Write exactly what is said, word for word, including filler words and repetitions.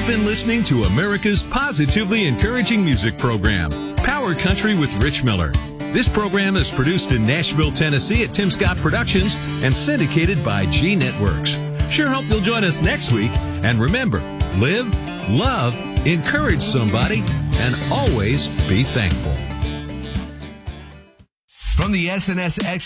You've been listening to America's positively encouraging music program, Power Country with Rich Miller. This program is produced in Nashville, Tennessee at Tim Scott Productions and syndicated by G Networks. Sure hope you'll join us next week. And remember, live, love, encourage somebody, and always be thankful. From the S N S X